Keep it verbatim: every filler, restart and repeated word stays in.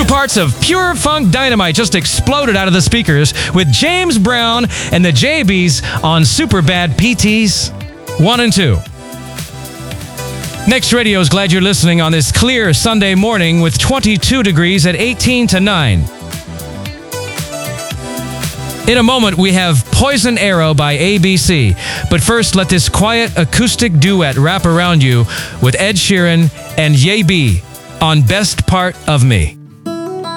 Two parts of pure funk dynamite just exploded out of the speakers with James Brown and the J Bs on Superbad P Ts one and two. Next Radio's glad you're listening on this clear Sunday morning with twenty-two degrees at eighteen to nine. In a moment, we have Poison Arrow by A B C. But first, let this quiet acoustic duet wrap around you with Ed Sheeran and Ye B on Best Part of Me.